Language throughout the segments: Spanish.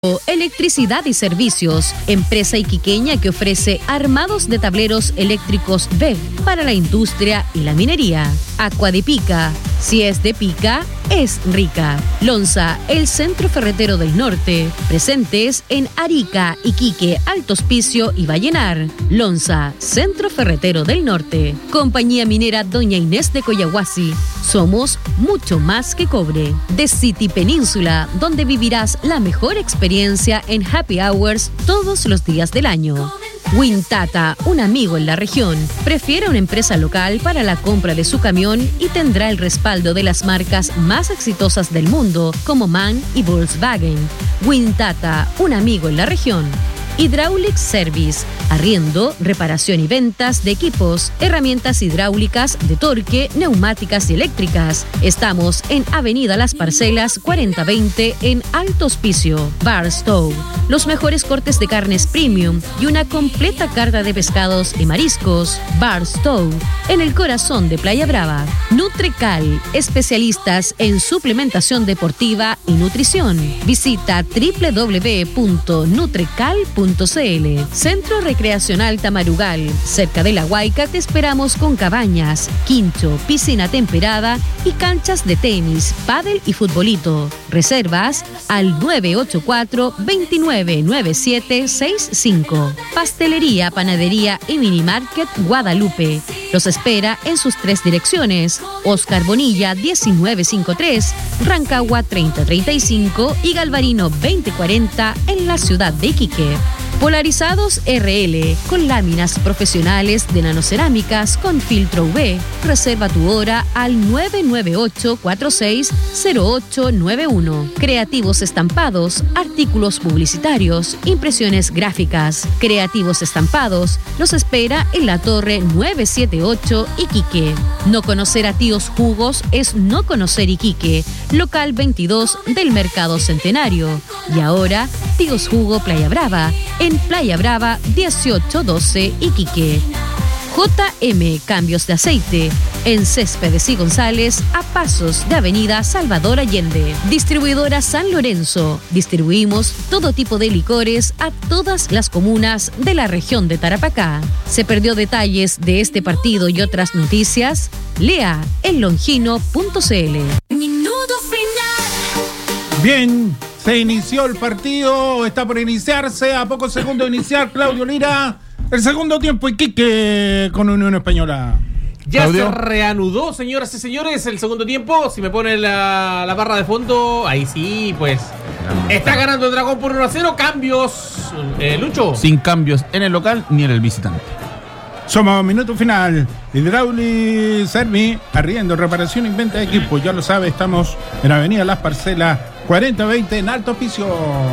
Electricidad y Servicios, empresa iquiqueña que ofrece armados de tableros eléctricos B para la industria y la minería. Aqua de Pica, si es de pica, es rica. Lonza, el centro ferretero del norte, presentes en Arica, Iquique, Alto Hospicio y Vallenar. Lonza, centro ferretero del norte. Compañía minera Doña Inés de Coyahuasi, somos mucho más que cobre. The City Península, donde vivirás la mejor experiencia en happy hours todos los días del año. Wintata, un amigo en la región, prefiere una empresa local para la compra de su camión y tendrá el respaldo de las marcas más exitosas del mundo como MAN y Volkswagen. Wintata, un amigo en la región. Hydraulic Service, arriendo, reparación y ventas de equipos, herramientas hidráulicas, de torque, neumáticas y eléctricas. Estamos en Avenida Las Parcelas 4020 en Alto Hospicio. Barstow, los mejores cortes de carnes premium y una completa carta de pescados y mariscos. Barstow, en el corazón de Playa Brava. Nutrecal, especialistas en suplementación deportiva y nutrición. Visita www.nutrecal.cl. Centro Recreacional Tamarugal, cerca de La Huayca te esperamos con cabañas, quincho, piscina temperada y canchas de tenis, pádel y futbolito. Reservas al 984-299765. Pastelería, panadería y minimarket Guadalupe. Los espera en sus 3 direcciones: Oscar Bonilla 1953, Rancagua 3035 y Galvarino 2040 en la ciudad de Iquique. Polarizados RL, con láminas profesionales de nanocerámicas con filtro UV. Reserva tu hora al 998-460891. Creativos estampados, artículos publicitarios, impresiones gráficas. Creativos estampados, los espera en la Torre 978 Iquique. No conocer a Tíos Jugos es no conocer Iquique. Local 22 del Mercado Centenario. Y ahora, Tíos Jugo Playa Brava, en Playa Brava 1812 Iquique. JM Cambios de Aceite, en Céspedes y González, a pasos de Avenida Salvador Allende. Distribuidora San Lorenzo, distribuimos todo tipo de licores a todas las comunas de la región de Tarapacá. ¿Se perdió detalles de este partido y otras noticias? Lea en longino.cl. Minuto final. Bien, se inició el partido, está por iniciarse, a pocos segundos de iniciar, Claudio Lira, el segundo tiempo Iquique con Unión Española. Ya Claudio. se reanudó, señoras y señores, el segundo tiempo. Si me pone la barra de fondo, ahí sí, pues. Está ganando el Dragón por 1-0. Cambios, Lucho. Sin cambios en el local ni en el visitante. Somos minuto final. Hydraulic Service, arriendo, reparación y venta de equipos. Ya lo sabe, estamos en Avenida Las Parcelas 4020 en Alto Hospicio.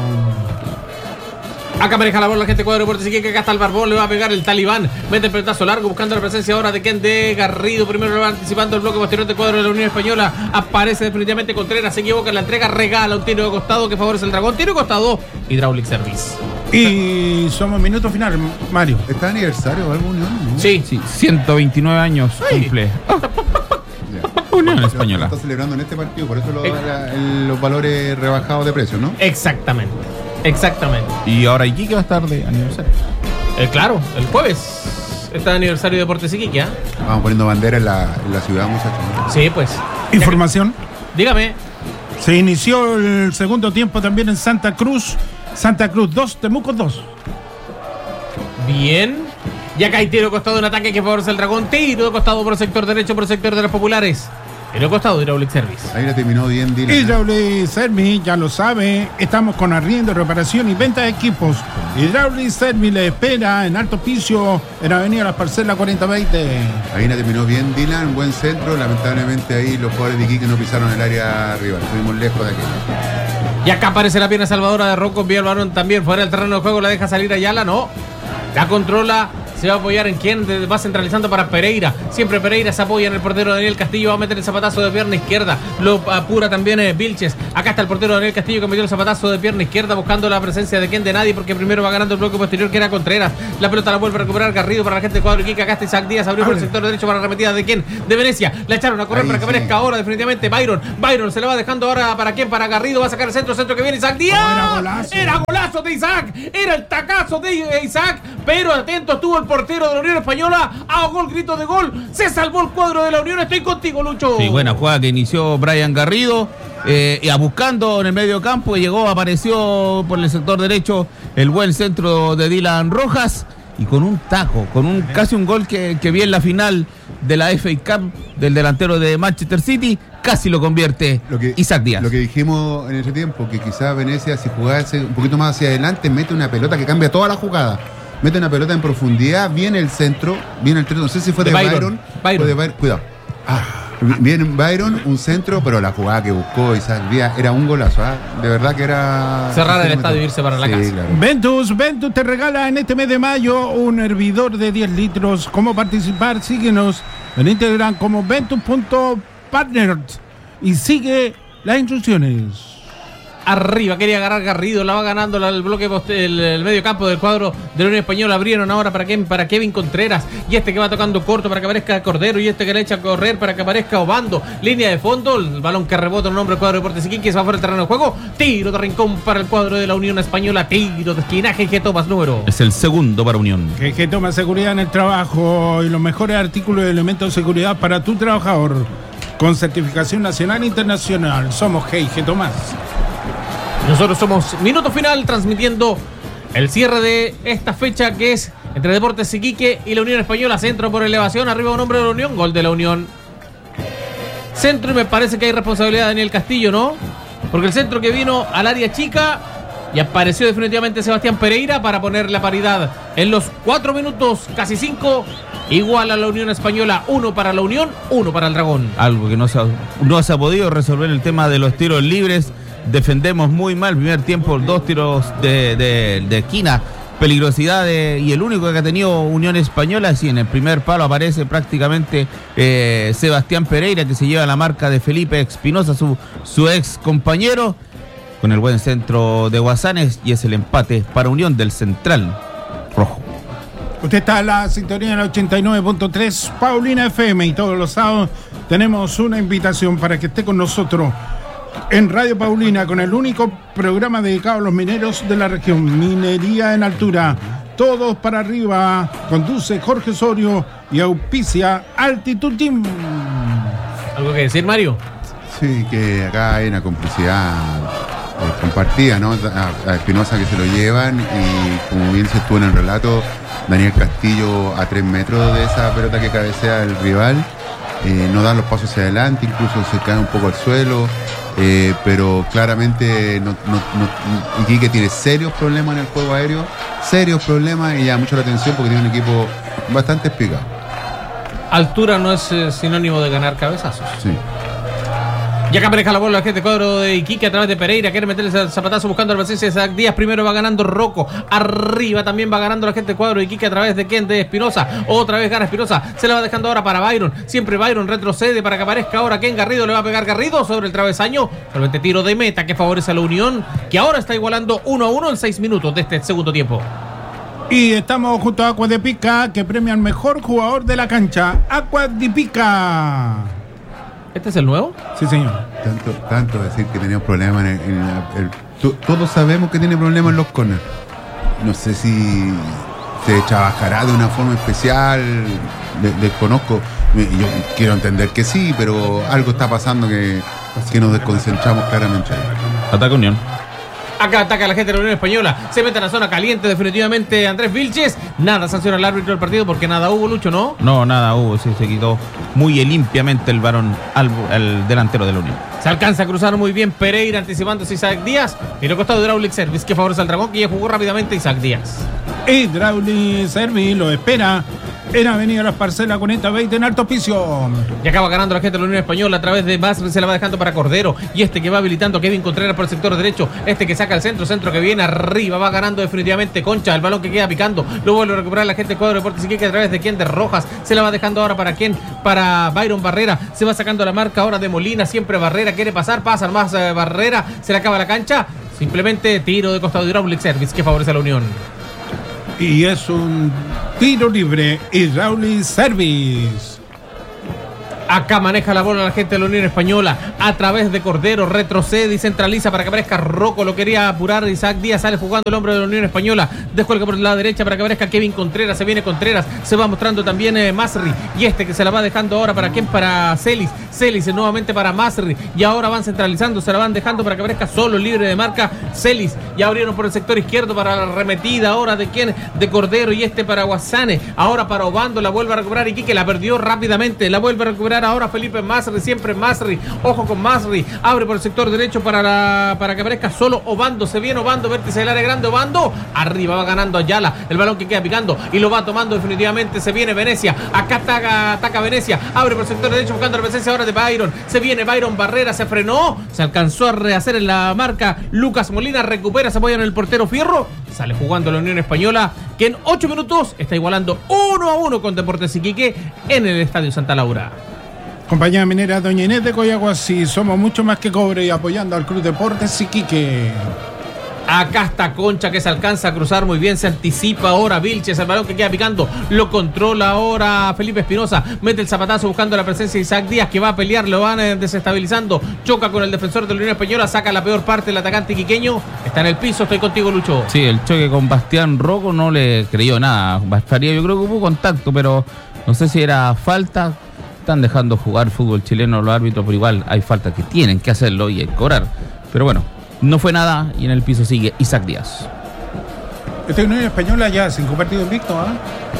Acá maneja la bola la gente de cuadro Deportes Iquique. Acá está el Barbón, le va a pegar el Talibán. Mete el pelotazo largo buscando la presencia ahora de Ken de Garrido. Primero le va anticipando el bloque posterior del cuadro de la Unión Española. Aparece definitivamente Contreras, se equivoca en la entrega, regala un tiro de costado que favorece el Dragón. Tiro de costado, Hydraulic Service. Y somos minuto final, Mario. ¿Está de aniversario o algo, Unión? ¿No? Sí. Sí, 129 años cumple. Unión Española. Está celebrando en este partido, por eso los valores rebajados de precio, ¿no? Exactamente. Exactamente. Y ahora Iquique va a estar de aniversario. Claro, el jueves está de aniversario de Deportes Iquique, ¿eh? Vamos poniendo bandera en la ciudad, muchachos. Sí, pues. Información. Dígame. Se inició el segundo tiempo también en Santa Cruz. Santa Cruz 2, Temuco 2. Bien. Y acá hay tiro de costado, un ataque que favorece el Dragón. Tiro de costado por el sector derecho, por el sector de los populares. Tiro de costado, Hydraulic Service. Ahí la terminó bien, Dylan. Hydraulic Service, ya lo sabe, estamos con arriendo, reparación y venta de equipos. Hydraulic Service le espera en Alto Hospicio, en Avenida Las Parcelas 4020. Ahí la terminó bien, Dylan. Buen centro. Lamentablemente ahí los jugadores de Iquique no pisaron el área rival. Estuvimos lejos de aquello. Y acá aparece la pierna salvadora de Rocco. Envía el balón también fuera del terreno de juego. La deja salir Ayala. No. La controla Se va a apoyar en quién, va centralizando para Pereira. Siempre Pereira se apoya en el portero Daniel Castillo. Va a meter el zapatazo de pierna izquierda. Lo apura también Vilches. Acá está el portero Daniel Castillo que metió el zapatazo de pierna izquierda buscando la presencia de quién, de nadie, porque primero va ganando el bloque posterior que era Contreras. La pelota la vuelve a recuperar Garrido para la gente del cuadro Iquique. Acá está Isaac Díaz, abrió por el sector derecho para la arremetida de quién, de Venecia. La echaron a correr para que aparezca ahora definitivamente Byron se le va dejando ahora para quién, para Garrido. Va a sacar el centro que viene Isaac Díaz. Era golazo de Isaac. Era el tacazo de Isaac. Pero atento estuvo el portero de la Unión Española. Ahogó el grito de gol. Se salvó el cuadro de la Unión. Estoy contigo, Lucho. Sí, buena jugada que inició Brian Garrido. Buscando en el medio campo. Apareció por el sector derecho el buen centro de Dylan Rojas. Y con un taco, casi un gol que vi en la final de la FA Cup del delantero de Manchester City, casi lo convierte Isaac Díaz. Lo que dijimos en ese tiempo, que quizás Venecia, si jugase un poquito más hacia adelante, mete una pelota que cambia toda la jugada. Mete una pelota en profundidad, viene el centro, no sé si fue de Byron. Fue de Byron. Cuidado. Viene Byron, un centro, pero la jugada que buscó Isaac Díaz era un golazo, de verdad que era... Cerrar el estadio y irse para la casa. Claro. Ventus te regala en este mes de mayo un hervidor de 10 litros. ¿Cómo participar? Síguenos en Instagram como ventus.partners y sigue las instrucciones. Arriba, quería agarrar Garrido, la va ganando el bloque, el medio campo del cuadro de la Unión Española. Abrieron ahora para Kevin Contreras, y este que va tocando corto para que aparezca Cordero, y este que le echa a correr para que aparezca Obando. Línea de fondo, el balón que rebota en el nombre del cuadro de Deportes Iquique, se va fuera del terreno de juego. Tiro de rincón para el cuadro de la Unión Española, tiro de esquina. GG Thomas número. Es el segundo para Unión. GG toma seguridad en el trabajo y los mejores artículos y elementos de seguridad para tu trabajador, con certificación nacional e internacional. Somos GG Tomás. Nosotros somos Minuto Final, transmitiendo el cierre de esta fecha que es entre Deportes Iquique y la Unión Española. Centro por elevación, arriba un hombre de la Unión, gol de la Unión. Centro, y me parece que hay responsabilidad de Daniel Castillo, ¿no? Porque el centro que vino al área chica y apareció definitivamente Sebastián Pereira para poner la paridad en los 4 minutos, casi 5, igual a la Unión Española. 1 para la Unión, 1 para el Dragón. Algo que no se ha podido resolver el tema de los tiros libres. Defendemos muy mal, primer tiempo, 2 tiros de esquina, peligrosidad y el único que ha tenido Unión Española, sí, en el primer palo aparece prácticamente Sebastián Pereira, que se lleva la marca de Felipe Espinosa, su ex compañero, con el buen centro de Guasanes, y es el empate para Unión del Central Rojo. Usted está en la sintonía de la 89.3 Paulina FM, y todos los sábados tenemos una invitación para que esté con nosotros en Radio Paulina, con el único programa dedicado a los mineros de la región. Minería en altura, todos para arriba. Conduce Jorge Osorio y auspicia Altitud Team. ¿Algo que decir, Mario? Sí, que acá hay una complicidad compartida, ¿no? A Espinosa que se lo llevan, y como bien se estuvo en el relato, Daniel Castillo a 3 metros de esa pelota que cabecea el rival, no da los pasos hacia adelante, incluso se cae un poco al suelo. Pero claramente Iquique tiene serios problemas en el juego aéreo, serios problemas, y llama mucho la atención porque tiene un equipo bastante explicado. Altura no es sinónimo de ganar cabezazos. Sí. Y acá maneja la bola la gente cuadro de Iquique a través de Pereira. Quiere meterle el zapatazo buscando la presencia de Isaac Díaz. Primero va ganando Rocco. Arriba también va ganando la gente cuadro de Iquique a través de quién, de Espinosa. Otra vez gana Espinosa. Se la va dejando ahora para Byron. Siempre Byron retrocede para que aparezca ahora Ken Garrido. Le va a pegar Garrido sobre el travesaño. Solamente tiro de meta que favorece a la Unión, que ahora está igualando 1-1 en 6 minutos de este segundo tiempo. Y estamos junto a Agua de Pica, que premia al mejor jugador de la cancha. Agua de Pica. ¿Este es el nuevo? Sí, señor. Tanto decir que tenía problemas todos sabemos que tiene problemas en los corners. No sé si se trabajará de una forma especial, desconozco. Yo quiero entender que sí, pero algo está pasando que nos desconcentramos claramente. Ataca Unión. Acá ataca la gente de la Unión Española. Se mete en la zona caliente definitivamente Andrés Vilches. Nada sanciona el árbitro del partido porque nada hubo, Lucho, ¿no? No, nada hubo. Sí, se quitó muy limpiamente el varón al delantero de la Unión. Se alcanza a cruzar muy bien Pereira anticipándose Isaac Díaz. Y en el costado de Hydraulic Service que favorece al Dragón, que ya jugó rápidamente Isaac Díaz. Hydraulic Service lo espera en Avenida Las Parcelas con esta 20 en Alto Hospicio. Y acaba ganando la gente de la Unión Española a través de Masri, se la va dejando para Cordero. Y este que va habilitando a Kevin Contreras por el sector derecho. Este que saca el centro que viene arriba. Va ganando definitivamente Concha. El balón que queda picando. Lo vuelve a recuperar la gente del cuadro de Deportes Iquique a través de quien de Rojas. Se la va dejando ahora para quién. Para Byron Barrera. Se va sacando la marca ahora de Molina. Siempre Barrera quiere pasar. Pasa más Barrera. Se le acaba la cancha. Simplemente tiro de costado de Hydraulic Service que favorece a la Unión. Y es un tiro libre Hydraulic Service. Acá maneja la bola la gente de la Unión Española a través de Cordero, retrocede y centraliza para que aparezca Rocco, lo quería apurar Isaac Díaz, sale jugando el hombre de la Unión Española, descuelga por la derecha para que aparezca Kevin Contreras, se viene Contreras, se va mostrando también Masri, y este que se la va dejando ahora para quién, para Celis nuevamente para Masri, y ahora van centralizando, se la van dejando para que aparezca solo libre de marca Celis, ya abrieron por el sector izquierdo para la arremetida ahora de quién, de Cordero, y este para Guasane, ahora para Obando, la vuelve a recuperar Iquique, la perdió rápidamente, la vuelve a recuperar ahora Felipe Masri, siempre Masri, ojo con Masri, abre por el sector derecho para que aparezca solo Obando, se viene Obando, vértice del área grande, Obando, arriba va ganando Ayala, el balón que queda picando y lo va tomando definitivamente, se viene Venecia, acá ataca Venecia, abre por el sector derecho buscando la presencia ahora de Byron, se viene Byron Barrera, se frenó, se alcanzó a rehacer en la marca Lucas Molina, recupera, se apoya en el portero Fierro, sale jugando la Unión Española, que en 8 minutos está igualando 1-1 con Deportes Iquique en el Estadio Santa Laura. Compañía minera Doña Inés de Coyahuasi, somos mucho más que cobre y apoyando al Club Deportes Iquique. Acá está Concha que se alcanza a cruzar muy bien, se anticipa ahora Vilches, el balón que queda picando, lo controla ahora Felipe Espinosa, mete el zapatazo buscando la presencia de Isaac Díaz que va a pelear, lo van desestabilizando, choca con el defensor de la Unión Española, saca la peor parte del atacante iquiqueño, está en el piso, estoy contigo Lucho. Sí, el choque con Bastián Rocco no le creyó nada, Faría yo creo que hubo contacto, pero no sé si era falta. Están dejando jugar fútbol chileno los árbitros, pero igual hay falta que tienen que hacerlo y cobrar. Pero bueno, no fue nada y en el piso sigue Isaac Díaz. Esta Unión Española ya 5 partidos invictos, ¿eh?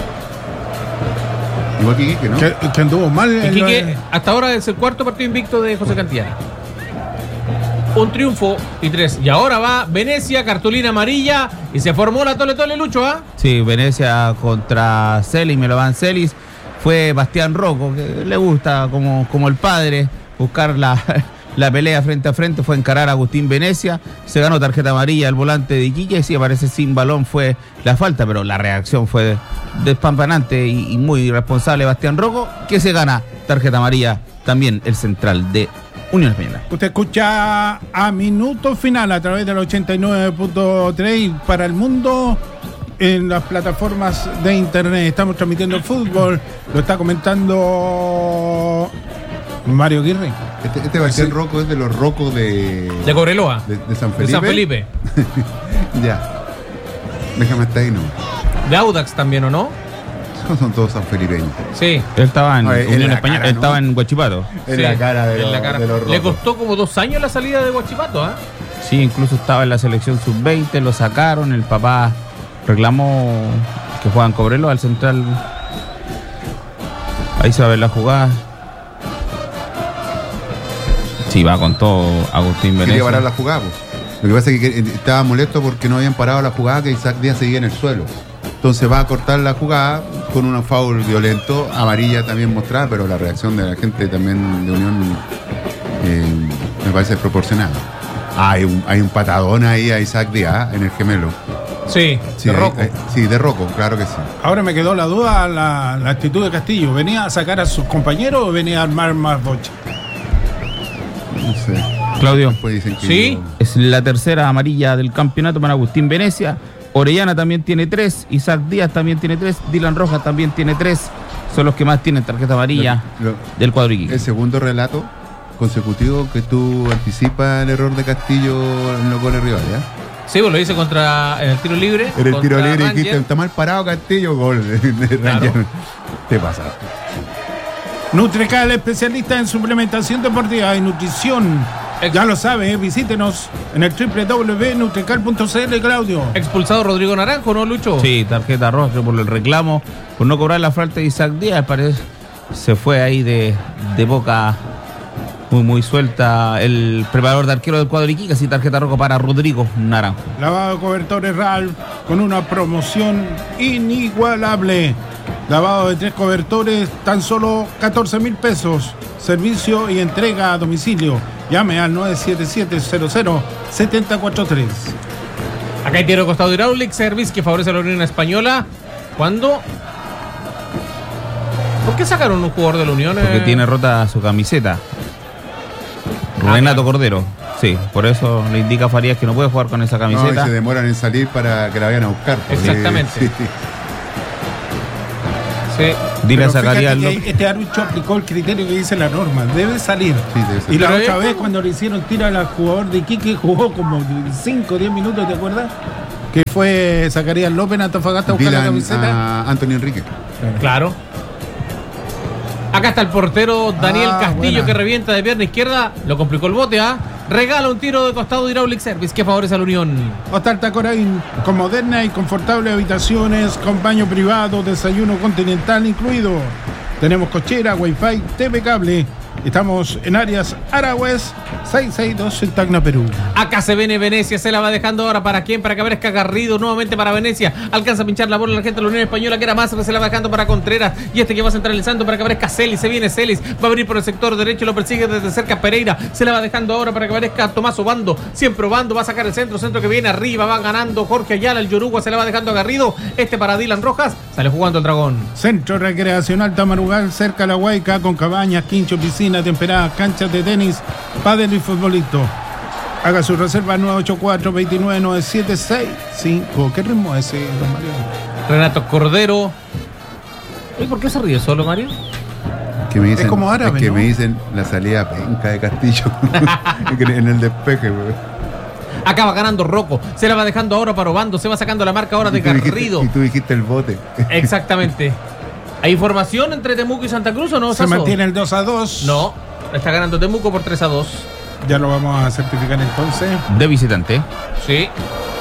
Igual que Iquique, ¿no? Que anduvo mal. Iquique hasta ahora es el cuarto partido invicto de José Cantillana. Un triunfo y 3. Y ahora va Venecia, cartulina amarilla y se formó la tole Lucho, ¿ah? Sí, Venecia contra Celis, Melovan Celis. Fue Bastián Rocco, que le gusta como el padre buscar la pelea frente a frente, fue encarar a Agustín Venecia, se ganó tarjeta amarilla el volante de Iquique, sí aparece sin balón, fue la falta, pero la reacción fue despampanante y muy irresponsable Bastián Rocco, que se gana tarjeta amarilla también el central de Unión Española. Usted escucha a Minuto Final a través del 89.3 para el mundo. En las plataformas de internet estamos transmitiendo el fútbol, lo está comentando Mario Aguirre. Este Bastián Rocco es de los Rocos de Cobreloa, de San Felipe. De San Felipe. Ya. Déjame hasta ahí, ¿no? De Audax también, ¿o no? Son todos sanfelipeños. Sí. Él estaba en Unión Española, Española, él estaba en Huachipato. En Sí, la cara de en la cara. los Rocos. Le costó como 2 años la salida de Huachipato, ¿ah? Sí, incluso estaba en la selección sub-20, lo sacaron, el papá reclamó que juegan Cobreloa al central. Ahí se va a ver la jugada. Sí, va con todo Agustín Venecia. Quería parar la jugada, pues. Lo que pasa es que estaba molesto porque no habían parado la jugada, que Isaac Díaz seguía en el suelo. Entonces va a cortar la jugada con un foul violento, amarilla también mostrada, pero la reacción de la gente también de Unión me parece desproporcionada. Hay un patadón ahí a Isaac Díaz en el gemelo. Sí, Sí, de Rocco. Sí, de Rocco, claro que sí. Ahora me quedó la duda la actitud de Castillo. ¿Venía a sacar a sus compañeros o venía a armar más bocha? No sé. Claudio, Pues dicen que Sí. es la tercera amarilla del campeonato para Agustín Venecia. Orellana también tiene 3, Isaac Díaz también tiene 3, Dylan Rojas también tiene 3. Son los que más tienen tarjeta amarilla del cuadro Iquique. El segundo relato consecutivo que tú anticipas el error de Castillo en los goles rivales, ¿ya? Sí, pues lo hice en el tiro libre. En el contra tiro libre Ranger. dijiste, está mal parado Castillo, gol de Ranger. Te pasa. Nutrecal, especialista en suplementación deportiva y nutrición. Ya lo sabe, visítenos en el www.nutrecal.cl, Claudio. Expulsado Rodrigo Naranjo, ¿no, Lucho? Sí, tarjeta roja por el reclamo, por no cobrar la falta de Isaac Díaz, parece se fue ahí de boca muy suelta el preparador de arquero del cuadro Iquique, así tarjeta roja para Rodrigo Naranjo. Lavado de cobertores Ralph con una promoción inigualable. Lavado de 3 cobertores, tan solo 14.000 pesos. Servicio y entrega a domicilio. Llame al 977-00-743. Acá hay tiro de costado Hydraulic Service que favorece a la Unión Española. ¿Cuándo? ¿Por qué sacaron un jugador de la Unión? Porque tiene rota su camiseta. Renato Cordero. Sí, por eso le indica a Farías que no puede jugar con esa No, y camiseta. se demoran en salir para que la vayan a buscar. Exactamente. Sí. Sí. Dile a Pero Zacarías fíjate que López. este árbitro aplicó el criterio que dice la norma, debe salir. Sí, debe salir. Y la Pero otra es vez como- cuando le hicieron tiro al jugador de Iquique jugó como 5 o 10 minutos, ¿te acuerdas? Que fue Zacarías López en Antofagasta a buscar la Dylan camiseta. a Antonio Enrique. Claro. Acá está el portero Daniel Castillo buena. que revienta de pierna izquierda. Lo complicó el bote, ¿ah? Regala un tiro de costado de Hydraulic Service que favorece a la Unión. Hostal Tacorain, con moderna y confortable habitaciones, con baño privado, desayuno continental incluido. Tenemos cochera, wifi, TV cable. Estamos en áreas Aragüez 662 en Tacna, Perú. Acá se viene Venecia, se la va dejando ahora para quién, para que aparezca Garrido nuevamente para Venecia. Alcanza a pinchar la bola la gente de la Unión Española que era más, se la va dejando para Contreras. Y este que va centralizando para que aparezca Celis, se viene Celis, va a venir por el sector derecho, lo persigue desde cerca Pereira, se la va dejando ahora para que aparezca Tomás Obando, siempre Obando, va a sacar el centro que viene arriba, va ganando Jorge Ayala, el Yoruba se la va dejando a Garrido, este para Dylan Rojas, sale jugando el Dragón. Centro recreacional Tamarugal, cerca a la Huayca, con cabañas, quincho, piscina temperada, canchas de tenis, pádel y futbolito. Haga su reserva al 984-299765. ¿Qué ritmo es ese, don Mario? Renato Cordero. ¿Y por qué se ríe solo, Mario? Que me dicen, Es como árabe, es que ¿no? me dicen la salida penca de Castillo en el despeje, güey. Acaba ganando Rocco, se la va dejando ahora para Obando, se va sacando la marca ahora de Garrido. Y tú dijiste el bote. Exactamente. ¿Hay información entre Temuco y Santa Cruz o no, Se Sasso? mantiene el 2-2. No, está ganando Temuco por 3-2. Ya lo vamos a certificar entonces. De visitante. Sí.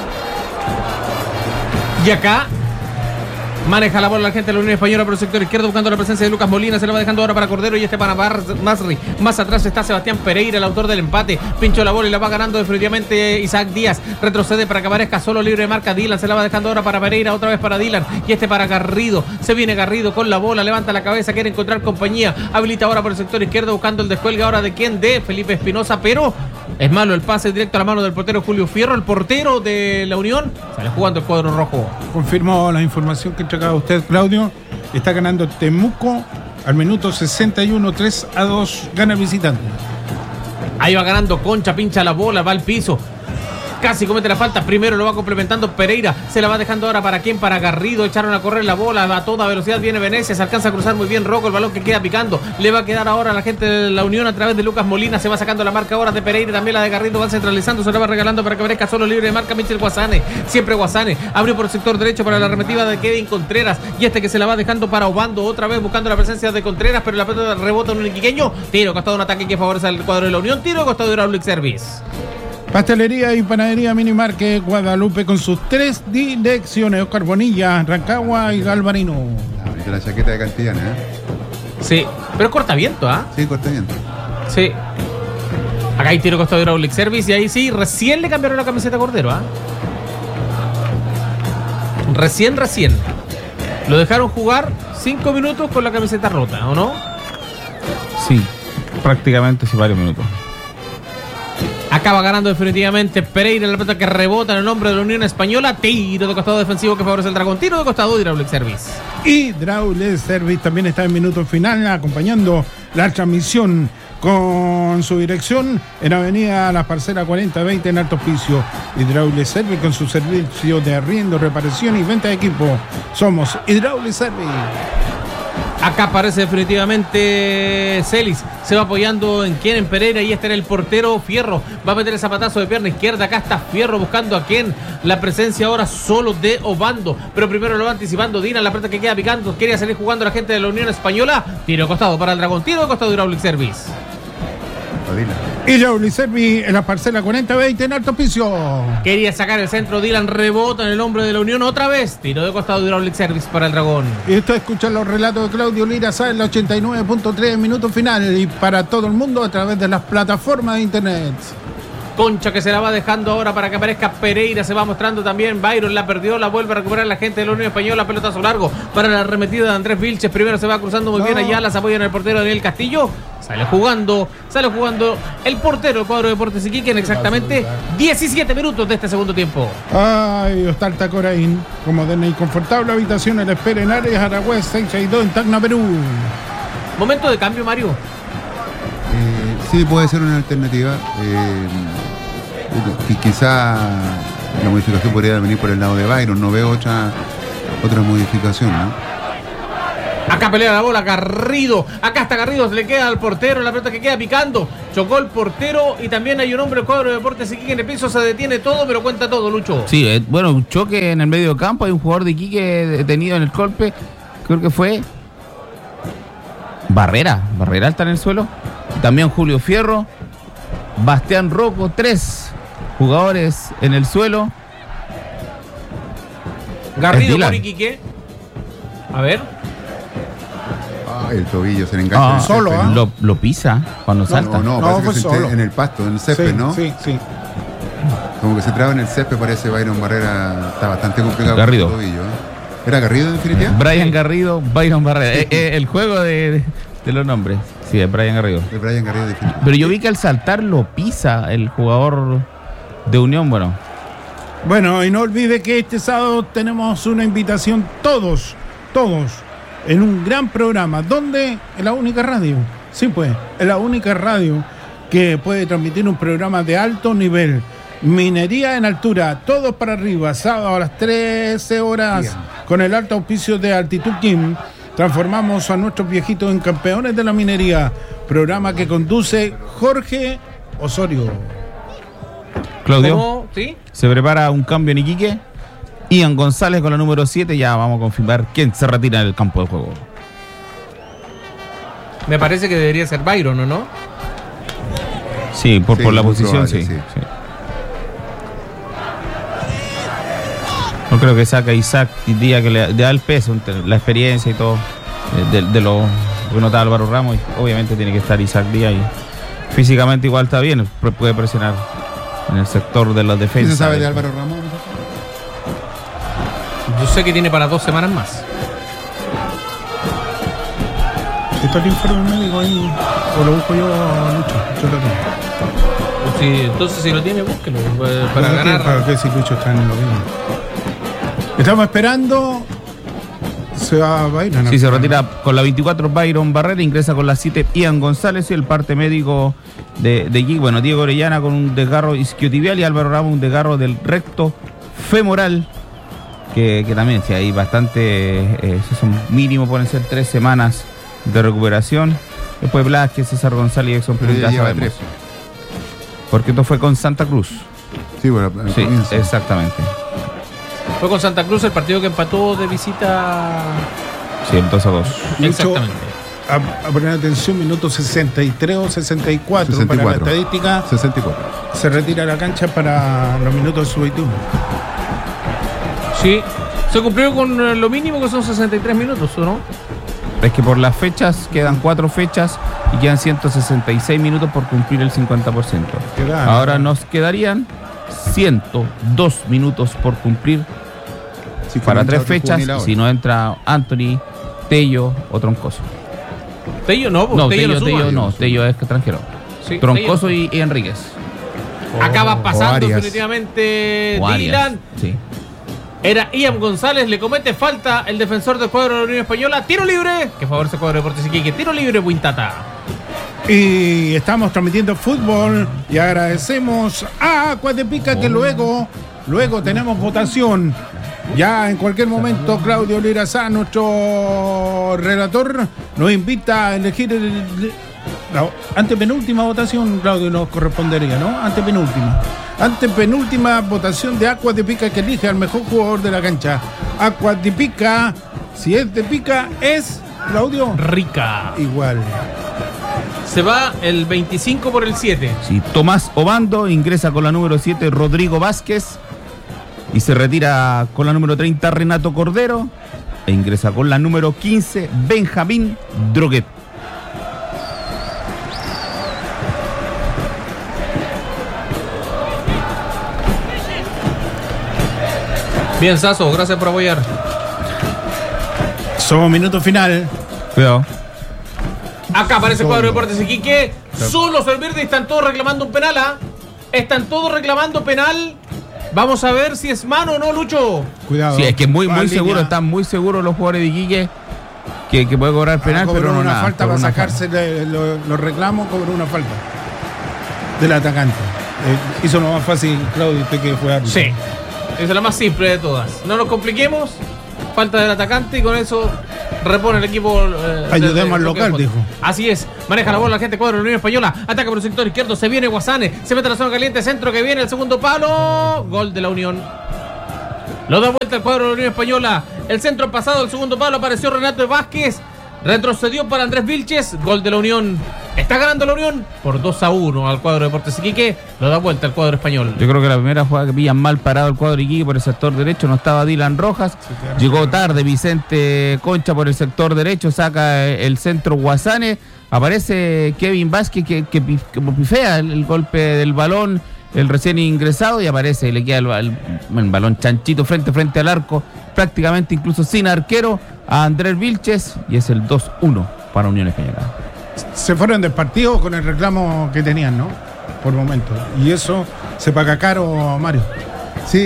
Y acá maneja la bola la gente de la Unión Española por el sector izquierdo buscando la presencia de Lucas Molina, se la va dejando ahora para Cordero y este para Masri. Más atrás está Sebastián Pereira, el autor del empate. Pinchó la bola y la va ganando definitivamente Isaac Díaz. Retrocede para que aparezca solo libre de marca Dylan, se la va dejando ahora para Pereira, otra vez para Dylan y este para Garrido. Se viene Garrido con la bola, levanta la cabeza, quiere encontrar compañía. Habilita ahora por el sector izquierdo buscando el descuelgue ahora de quién, de Felipe Espinosa, pero es malo el pase directo a la mano del portero Julio Fierro, el portero de la Unión. Sale jugando el cuadro rojo. Confirmo la información que entregaba usted, Claudio. Está ganando Temuco al minuto 61, 3-2. Gana el visitante. Ahí va ganando Concha, pincha la bola, va al piso. Casi comete la falta, primero lo va complementando Pereira, se la va dejando ahora para quién, para Garrido, echaron a correr la bola, a toda velocidad viene Venecia, se alcanza a cruzar muy bien Rocco, el balón que queda picando, le va a quedar ahora a la gente de la Unión a través de Lucas Molina, se va sacando la marca ahora de Pereira, también la de Garrido, va centralizando, se la va regalando para que aparezca solo libre de marca Michel Guasane, siempre Guasane, abrió por el sector derecho para la arremetida de Kevin Contreras, y este que se la va dejando para Obando, otra vez buscando la presencia de Contreras, pero la pelota rebota en un iquiqueño, tiro costado un ataque que favorece al cuadro de la Unión, tiro costado de Hydraulic Service. Pastelería y panadería Minimarket Guadalupe con sus 3 direcciones: Oscar Bonilla, Rancagua y Galvarino. Bonita la chaqueta de Cantillana, ¿eh? Sí, pero cortaviento, ¿ah? Sí, corta bien. Sí. Acá hay tiro costado de Hydraulic Service y ahí sí, recién le cambiaron la camiseta a Cordero, ¿ah? Recién. Lo dejaron jugar 5 minutos con la camiseta rota, ¿o no? Sí, prácticamente sí, varios minutos. Acaba ganando definitivamente Pereira, la pelota que rebota en el nombre de la Unión Española. Tiro de costado defensivo que favorece el Dragón. Tiro de costado de Hydraulic Service. Hydraulic Service también está en minuto final acompañando la transmisión con su dirección en Avenida Las Parcelas 4020 en Alto Hospicio. Hydraulic Service con su servicio de arriendo, reparación y venta de equipo. Somos Hydraulic Service. Acá aparece definitivamente Celis. Se va apoyando en quién, en Pereira. Y este era el portero Fierro. Va a meter el zapatazo de pierna izquierda. Acá está Fierro buscando a quién. La presencia ahora solo de Obando. Pero primero lo va anticipando Dina. La pelota que queda picando. Quería salir jugando la gente de la Unión Española. Tiro de costado para el Dragón. Tiro de costado de Hydraulic Service. Hydraulic Service en la parcela 4020 en Alto Hospicio. Quería sacar el centro. Dylan rebota en el hombre de la Unión otra vez. Tiro de costado de Hydraulic Service para el Dragón. Y esto escucha los relatos de Claudio Lira Sá en la 89.3 minuto final y para todo el mundo a través de las plataformas de internet. Concha que se la va dejando ahora para que aparezca Pereira. Se va mostrando también. Byron la perdió, la vuelve a recuperar la gente de la Unión Española. Pelotazo largo para la arremetida de Andrés Vilches. Primero se va cruzando muy bien allá. Las apoya en el portero Daniel Castillo. Sale jugando el portero del cuadro de Deportes Iquique en exactamente 17 minutos de este segundo tiempo. Ay, Ostalta Coraín, como de confortable habitación en la espera en Áreas Aragüez 662 en Tacna, Perú. Momento de cambio, Mario. Sí, puede ser una alternativa. Quizá la modificación podría venir por el lado de Byron. No veo otra modificación, ¿no? Acá pelea la bola Garrido. Acá está Garrido, se le queda al portero. La pelota que queda picando. Chocó el portero y también hay un hombre del cuadro de Deportes Iquique en el piso. Se detiene todo, pero cuenta todo, Lucho. Sí, bueno, un choque en el medio campo. Hay un jugador de Iquique detenido en el golpe. Creo que fue Barrera está en el suelo. También Julio Fierro. Bastián Rocco, 3 jugadores en el suelo. Garrido por Iquique. A ver. El tobillo se le engancha. Solo, césped, lo pisa cuando salta. No, No, parece fue que solo. en el pasto, en el césped, Sí, ¿no? sí. Como que se traba en el césped, parece Byron Barrera. Está bastante complicado Garrido. con el tobillo, ¿eh? ¿Era Garrido en definitiva? Brian Garrido, Byron Barrera. El juego de los nombres. Sí, es Brian Garrido. De Brian Garrido en definitiva. Pero yo vi que al saltar lo pisa el jugador de Unión. Bueno, y no olvide que este sábado tenemos una invitación todos, en un gran programa. ¿Dónde? En la única radio. Sí, pues, en la única radio que puede transmitir un programa de alto nivel. Minería en altura, todos para arriba, sábado a las 13 horas, Bien. con el alto auspicio de Altitud Kim. Transformamos a nuestros viejitos en campeones de la minería. Programa que conduce Jorge Osorio. Claudio, ¿Cómo? ¿Sí? se prepara un cambio en Iquique. Ian González con la número 7. Ya vamos a confirmar quién se retira del campo de juego. Me parece que debería ser Byron, ¿o no? Sí, por la muy posición, probable, sí. sí. No creo que saca a Isaac Díaz, que le da el peso, la experiencia y todo, de lo que notaba Álvaro Ramos. Y obviamente tiene que estar Isaac Díaz y físicamente igual está bien, puede presionar en el sector de la ¿Qué defensa. se sabe de Álvaro Ramos? Yo sé que tiene para 2 semanas más. ¿Está el informe médico ahí? ¿O lo busco yo, Lucho? Yo lo tengo. Sí, entonces si lo tiene, búsquelo para ganar. ¿Para qué si Lucho está en lo mismo? Estamos esperando. Se va a Byron. Sí, se retira con la 24 Byron Barrera, ingresa con la 7 Ian González y el parte médico de Iquique. Bueno, Diego Orellana con un desgarro isquiotibial y Álvaro Ramos un desgarro del recto femoral. Que también, si hay bastante, eso son mínimo, pueden ser 3 semanas de recuperación. Después Blasquez, César González y Exxon Pero Prioridad ya lleva sabemos. 3. Porque esto fue con Santa Cruz. Sí, bueno, al Sí, comienzo. exactamente. Fue con Santa Cruz el partido que empató de visita. Sí, el 2-2. Exactamente. A poner atención, minuto 63 o 64, para la 64. estadística. 64. Se retira a la cancha para los minutos sub-21. Sí, se cumplió con lo mínimo que son 63 minutos, ¿o no? Es que por las fechas, quedan 4 fechas y quedan 166 minutos por cumplir el 50%. Quedan. Ahora nos quedarían 102 minutos por cumplir Sí, para comienza 3 otro fechas. juvenil ahora. Si no entra Anthony, Tello o Troncoso. Tello no, No, Tello no Tello suma. no, Tello es extranjero. Sí, Troncoso Tello y Enríquez. no. Acaba pasando Arias. definitivamente O Arias. Dylan. Sí. Era Ian González, le comete falta el defensor del cuadro de la Unión Española. Tiro libre, que favorece el cuadro de Deportes Iquique. Tiro libre, Buintata. Y estamos transmitiendo fútbol y agradecemos a Agua de Pica que luego tenemos votación. Ya en cualquier momento Claudio Lirazá, nuestro relator, nos invita a elegir la antepenúltima votación. Claudio, nos correspondería, ¿no? Antepenúltima votación de Agua de Pica que elige al mejor jugador de la cancha. Agua de Pica, si es de Pica, es Claudio Rica. igual. Se va el 25 por el 7. Sí, Tomás Obando ingresa con la número 7 Rodrigo Vázquez y se retira con la número 30 Renato Cordero e ingresa con la número 15 Benjamín Droguet. Bien, Sasso, gracias por apoyar. Somos minuto final. Cuidado. Acá aparece el cuadro de Deportes Iquique. Solo Solverde, están todos reclamando un penal, ¿ah? Están todos reclamando penal. Vamos a ver si es mano o no, Lucho. Cuidado. Sí, es que muy Va en seguro, línea. están muy seguros los jugadores de Iquique que puede cobrar penal, Cobró pero no una nada. falta cobró para una sacarse los reclamos, cobró una falta del atacante. Hizo lo más fácil, Claudio, usted que fue árbitro. Sí, esa es la más simple de todas. No nos compliquemos. Falta del atacante y con eso repone el equipo. Ayudemos al local, dijo. Así es. Maneja la bola la gente, cuadro de la Unión Española. Ataca por el sector izquierdo. Se viene Guasane. Se mete a la zona caliente. Centro que viene. El segundo palo. Gol de la Unión. Lo da vuelta el cuadro de la Unión Española. El centro pasado. El segundo palo. Apareció Renato Vázquez. Retrocedió para Andrés Vilches. Gol de la Unión. Está ganando la Unión por 2-1 al cuadro de Deportes Iquique. Lo da vuelta el cuadro español. Yo creo que la primera jugada que pillan mal parado el cuadro Iquique por el sector derecho, no estaba Dylan Rojas, llegó tarde Vicente Concha por el sector derecho, saca el centro Guasane, aparece Kevin Vázquez que pifea el golpe del balón, el recién ingresado, y aparece y le queda el balón chanchito frente al arco, prácticamente incluso sin arquero, a Andrés Vilches, y es el 2-1 para Unión Española. Se fueron del partido con el reclamo que tenían, ¿no? Por momento. Y eso se paga caro, Mario. Sí,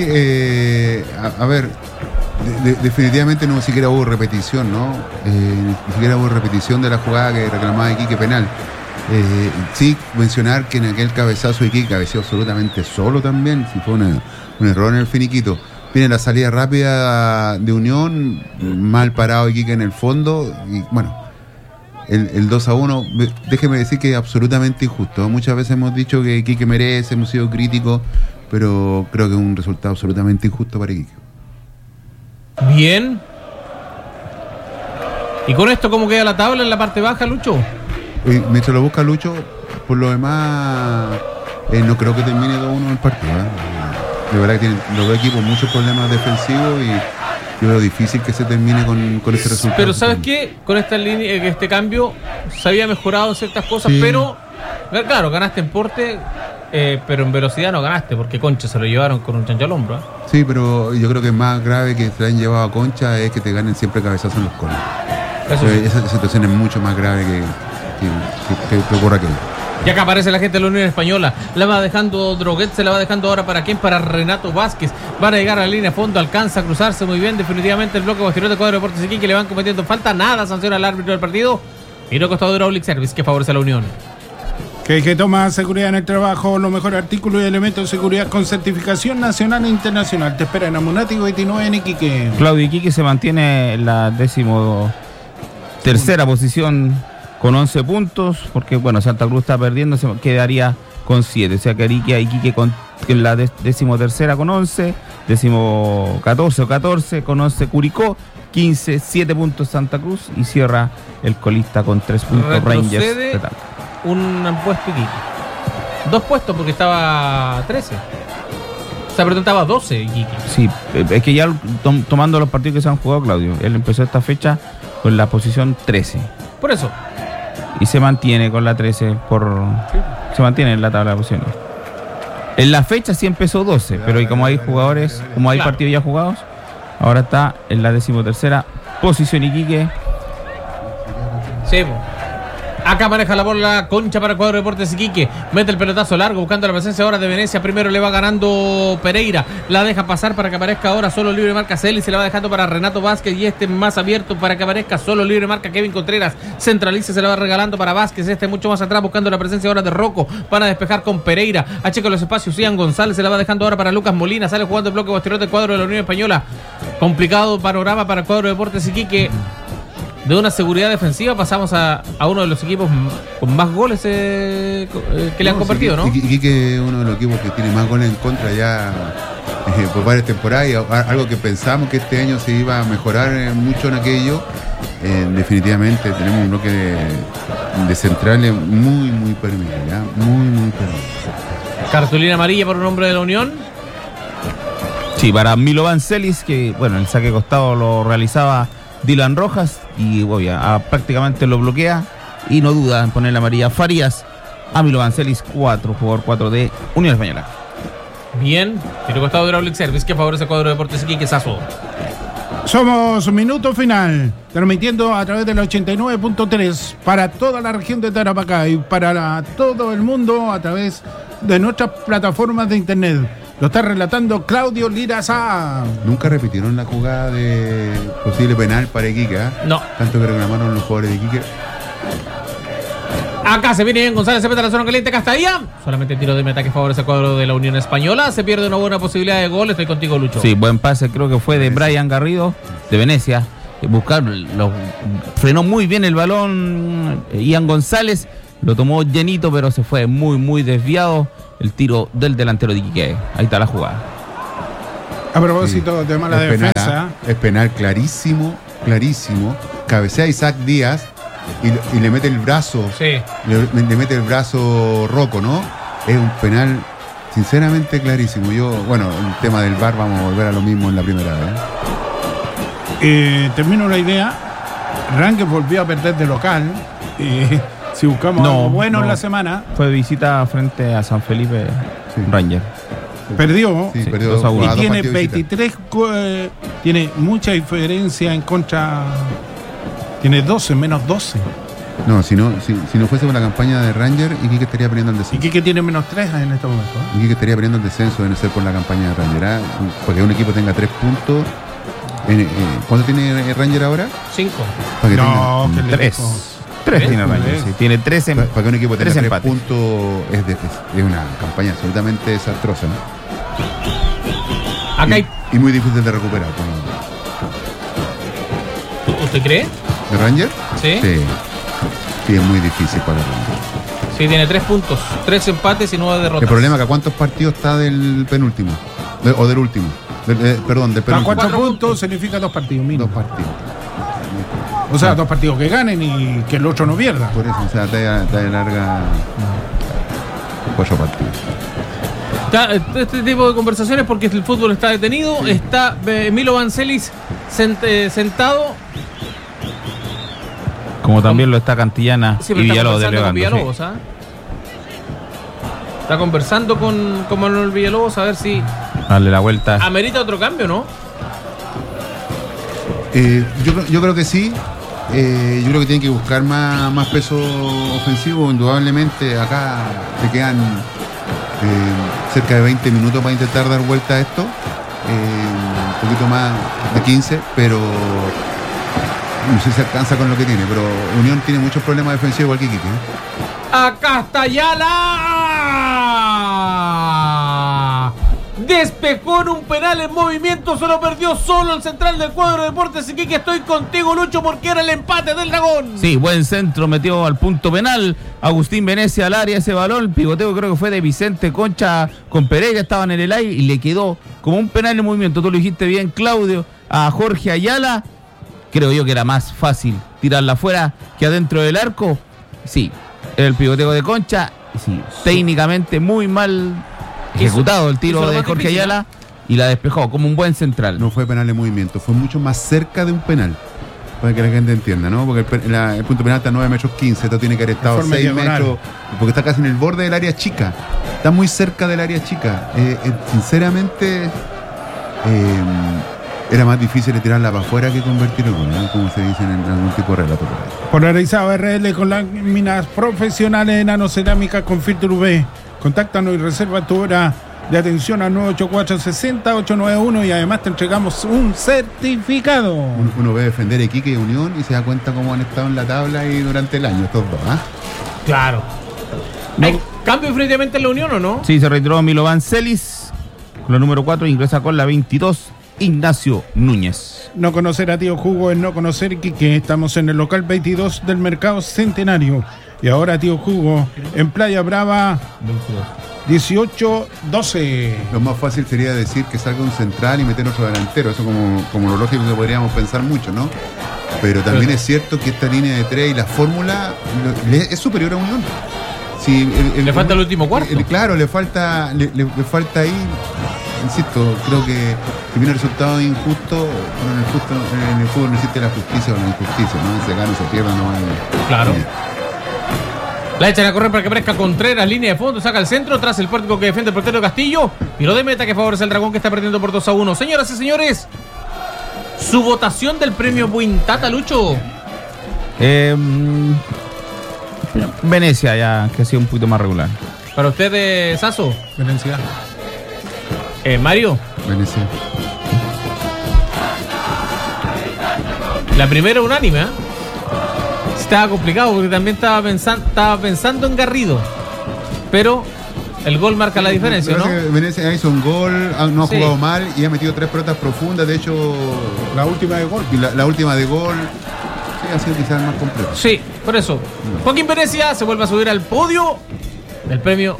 a ver, definitivamente no siquiera hubo repetición, ¿no? Ni siquiera hubo repetición de la jugada que reclamaba Iquique penal. Sí, mencionar que en aquel cabezazo Iquique cabeceó absolutamente solo también, si fue un error en el finiquito. Viene la salida rápida de Unión, mal parado Iquique en el fondo, y bueno, el 2-1, déjeme decir que es absolutamente injusto. Muchas veces hemos dicho que Iquique merece, hemos sido críticos, pero creo que es un resultado absolutamente injusto para Iquique. Bien. ¿Y con esto cómo queda la tabla en la parte baja, Lucho? Mientras lo busca Lucho, por lo demás, no creo que termine 2-1 el partido. De verdad que tienen los dos equipos muchos problemas defensivos y yo veo difícil que se termine con este resultado. Pero ¿sabes qué? Con esta línea, este cambio se había mejorado en ciertas cosas, Sí. pero claro, ganaste en porte, pero en velocidad no ganaste, porque Concha se lo llevaron con un chancho al hombro. Sí, pero yo creo que es más grave que se hayan llevado a Concha es que te ganen siempre cabezazos en los conos. Eso sí. Esa situación es mucho más grave que ocurra aquello. Y acá aparece la gente de la Unión Española. La va dejando Droguet, se la va dejando ahora para quién, para Renato Vázquez. Van a llegar a la línea de fondo, alcanza a cruzarse muy bien. Definitivamente el bloque posterior de cuadro de Deportes Iquique, que le van cometiendo falta. Nada, sanciona al árbitro del partido. Y no costado de Hydraulic Service, que favorece a la Unión. Que toma seguridad en el trabajo, los mejores artículos y elementos de seguridad con certificación nacional e internacional. Te espera en Amunático 29 en Iquique. Claudio Iquique se mantiene en la 13ª posición con 11 puntos, porque bueno, Santa Cruz está perdiendo, se quedaría con 7, o sea que Iquique con la 13ª con 11, 14 con 11 Curicó, 15, 7 puntos Santa Cruz y cierra el colista con 3 puntos Rangers de Talca. Un puesto Iquique. 2 puestos porque estaba 13. O sea, perdón, estaba 12 Iquique. Sí, es que ya tomando los partidos que se han jugado, Claudio, él empezó esta fecha con la posición 13. Por eso. Y se mantiene con la 13 se mantiene en la tabla de posiciones. En la fecha sí empezó 12, pero y como hay jugadores, como hay partidos ya jugados, ahora está en la 13ª posición Iquique. Sí, po. Acá maneja la bola Concha para el cuadro de Deportes Iquique. Mete el pelotazo largo buscando la presencia ahora de Venecia. Primero le va ganando Pereira. La deja pasar para que aparezca ahora solo libre marca Celis. Se la va dejando para Renato Vázquez. Y más abierto para que aparezca solo libre marca Kevin Contreras. Centraliza, se la va regalando para Vázquez. Mucho más atrás buscando la presencia ahora de Rocco. Van a despejar con Pereira. Achica los espacios. Ian González se la va dejando ahora para Lucas Molina. Sale jugando el bloque posterior del cuadro de la Unión Española. Complicado panorama para el cuadro de Deportes Iquique. De una seguridad defensiva pasamos a uno de los equipos con más goles que le han convertido, ¿no? Iquique es uno de los equipos que tiene más goles en contra ya por varias temporadas, y algo que pensamos que este año se iba a mejorar mucho en aquello. Definitivamente tenemos un bloque de centrales muy permeable, ¿ya? Muy permeable. Cartulina amarilla por un hombre de la Unión. Sí, para Milovan Celis, que bueno, el saque costado lo realizaba Dylan Rojas y prácticamente lo bloquea y no duda en poner la amarilla Farías a Milovan Celis, jugador 4 de Unión Española. Bien. Tiro costado de Hydraulic Service que favorece el cuadro de Deportes Iquique Sazo. Somos minuto final, transmitiendo a través del 89.3 para toda la región de Tarapacá y para todo el mundo a través de nuestras plataformas de internet. Lo está relatando Claudio Lira Sá. Nunca repitieron la jugada de posible penal para Iquique, ¿eh? No. Tanto que reclamaron los jugadores de Iquique. Acá se viene bien González, se mete a la zona caliente, Castalla. Solamente tiro de meta que favorece el cuadro de la Unión Española. Se pierde una buena posibilidad de gol. Estoy contigo, Lucho. Sí, buen pase, creo que fue de Brian Garrido, de Venecia. Frenó muy bien el balón Ian González, lo tomó llenito, pero se fue muy desviado el tiro del delantero de Iquique. Ahí está la jugada. A propósito de mala defensa. Penal, es penal clarísimo. Cabecea Isaac Díaz y le mete el brazo. Sí. Le mete el brazo Rocco, ¿no? Es un penal sinceramente clarísimo. El tema del VAR vamos a volver a lo mismo en la primera vez. Termino la idea. Rangers volvió a perder de local. Si buscamos algo bueno en la semana. Fue visita frente a San Felipe, sí. Ranger. Perdió. Sí, perdió 2-1. Y tiene 23. Tiene mucha diferencia en contra. Tiene 12, menos 12. No, si no fuese por la campaña de Ranger, Iquique estaría perdiendo el descenso. Iquique tiene menos 3 en este momento. Iquique estaría perdiendo el descenso, debe ser por la campaña de Ranger. Porque un equipo tenga 3 puntos. ¿Cuánto tiene Ranger ahora? 5. No, que 3 tiene Ranger, sí. Tiene 3 Para que un equipo tenga 3 empates. puntos es una campaña absolutamente desastrosa, ¿no? Acá y muy difícil de recuperar. ¿Usted cree? ¿De Ranger? Sí. Sí, es muy difícil para Ranger. Sí, tiene 3 puntos, 3 empates y 9 derrotas. El problema es que ¿a cuántos partidos está del penúltimo? O del último. Del penúltimo. A 4 puntos significa 2 partidos mínimo. 2 partidos. O sea, 2 partidos que ganen y que el otro no pierda. Por eso, o sea, te larga 4 partidos. Este tipo de conversaciones porque el fútbol está detenido. Sí. Está Milo Vancelis sentado. Como también lo está Cantillana y Villalobos de Leandro. ¿Ah? Está conversando con Manuel Villalobos a ver si darle la vuelta. Amerita otro cambio, ¿no? Yo creo que sí. Yo creo que tienen que buscar más peso ofensivo. Indudablemente acá te quedan cerca de 20 minutos para intentar dar vuelta a esto. Un poquito más de 15, pero no sé si se alcanza con lo que tiene. Pero Unión tiene muchos problemas defensivos igual que Iquique. Acá está Ayala. Despejó en un penal en movimiento, se lo perdió solo el central del cuadro de Deportes Iquique. Estoy contigo, Lucho, porque era el empate del Dragón. Sí, buen centro, metió al punto penal. Agustín Venecia al área ese balón. El pivoteo creo que fue de Vicente Concha con Pereira, estaban en el aire y le quedó como un penal en movimiento. Tú lo dijiste bien, Claudio, a Jorge Ayala. Creo yo que era más fácil tirarla afuera que adentro del arco. Sí, el pivoteo de Concha. Sí, técnicamente muy mal ejecutado el tiro de Jorge Ayala y la despejó como un buen central. No fue penal de movimiento, fue mucho más cerca de un penal, para que la gente entienda, ¿no? Porque el punto penal está a 9 metros 15, esto tiene que haber estado 6 metros, porque está casi en el borde del área chica, está muy cerca del área chica. Sinceramente, era más difícil de tirarla para afuera que convertir el gol, ¿no? Como se dice en algún tipo de relato. Polarizado RL con láminas profesionales en nanocerámica con filtro UV. Contáctanos y reserva tu hora de atención al 984-60-891 y además te entregamos un certificado. Uno ve defender Iquique y Unión y se da cuenta cómo han estado en la tabla y durante el año estos dos, ¿ah? Claro. ¿Hay cambio definitivamente en la Unión o no? Sí, se retiró Milo Vancelis con la número 4, ingresa con la 22 Ignacio Núñez. No conocer a Tío Jugo es no conocer Iquique. Estamos en el local 22 del Mercado Centenario. Y ahora Tío Jugo en Playa Brava 18-12. Lo más fácil sería decir que salga un central y meter otro delantero. Eso como lo lógico que podríamos pensar mucho, ¿no? Pero también es cierto que esta línea de 3 y la fórmula es superior a Unión. Si le falta el último cuarto. Claro, le falta ahí. Insisto, creo que viene el resultado injusto. Bueno, en el fútbol no existe la justicia o la injusticia, ¿no? Se gana, se pierde, no hay. Claro. La echan a correr para que aparezca Contreras, línea de fondo, saca el centro, tras el pórtico que defiende el portero Castillo. Tiro de meta que favorece al Dragón, que está perdiendo por 2-1. Señoras y señores, su votación del premio Buintata, Lucho. Venecia ya, que ha sido un poquito más regular. Para usted, Sasso. Venecia. Mario. Venecia. La primera unánime, ¿eh? Estaba complicado porque también estaba pensando en Garrido. Pero el gol marca la diferencia, ¿no? Venecia hizo un gol, no ha jugado mal y ha metido 3 pelotas profundas. De hecho, la última de gol. Y la última de gol, sí, ha sido quizás más completo. Sí, por eso. Joaquín Venecia se vuelve a subir al podio del premio.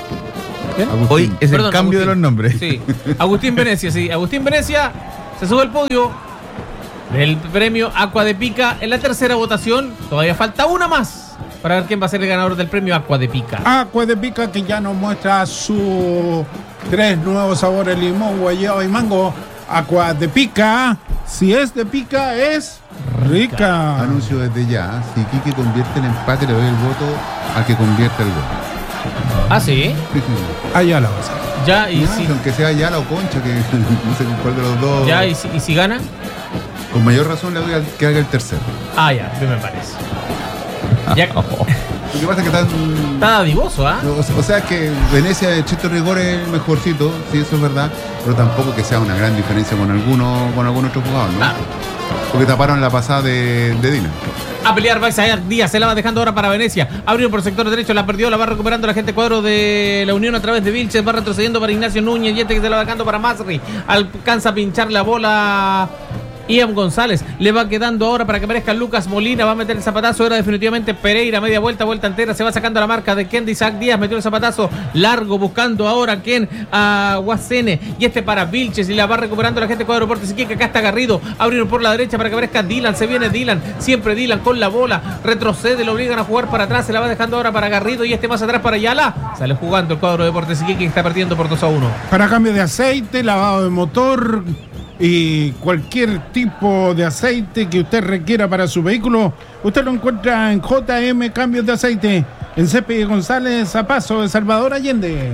Hoy es el cambio Agustín. de los nombres. Sí, Agustín Venecia, sí. Agustín Venecia se sube al podio del premio Aqua de Pica en la tercera votación. Todavía falta una más para ver quién va a ser el ganador del premio Aqua de Pica. Aqua de Pica, que ya nos muestra sus 3 nuevos sabores: limón, guayaba y mango. Aqua de Pica, si es de pica, es rica. Anuncio desde ya: si Quique convierte el empate, le doy el voto al que convierte el gol. ¿Ah, sí? Allá la vas a ver. Ya, y No, si, aunque sea Ayala o Concha, que no sé cuál de los dos. ya, y si gana. Con mayor razón le doy al que haga el tercero. Ah, ya, bien me parece. Ya, Lo que pasa es que están. está dadivoso, ¿ah? O sea que Venecia de Chito Rigor es el mejorcito, sí, eso es verdad, pero tampoco que sea una gran diferencia con algún otro jugador, ¿no? Ah. Porque taparon la pasada de Dina. A pelear Baixaer Díaz, se la va dejando ahora para Venecia. Abrió por el sector derecho, la perdió, la va recuperando la gente cuadro de la Unión a través de Vilches, va retrocediendo para Ignacio Núñez y este que se la va dejando para Masri. Alcanza a pinchar la bola Ian González, le va quedando ahora para que aparezca Lucas Molina, va a meter el zapatazo, era definitivamente Pereira, media vuelta entera, se va sacando la marca de Ken de Isaac Díaz, metió el zapatazo largo, buscando ahora Ken a Guasene, y este para Vilches, y la va recuperando la gente cuadro Deportes Iquique. Acá está Garrido, abrieron por la derecha para que aparezca Dylan, se viene Dylan, siempre Dylan con la bola, retrocede, lo obligan a jugar para atrás, se la va dejando ahora para Garrido, y este más atrás para Ayala, sale jugando el cuadro de Deportes Iquique, que está perdiendo por 2-1. Para cambio de aceite, lavado de motor y cualquier tipo de aceite que usted requiera para su vehículo, usted lo encuentra en JM Cambios de Aceite, en Cepe González, a paso de Salvador Allende.